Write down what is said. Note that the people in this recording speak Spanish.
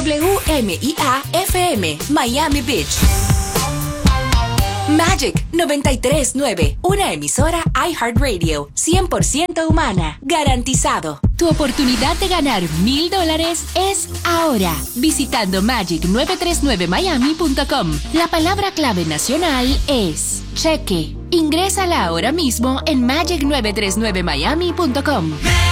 WMIA-FM, Miami Beach. Magic 93.9, una emisora iHeartRadio, 100% humana, garantizado. Tu oportunidad de ganar $1,000 es ahora, visitando magic939miami.com. La palabra clave nacional es cheque. Ingrésala ahora mismo en magic939miami.com.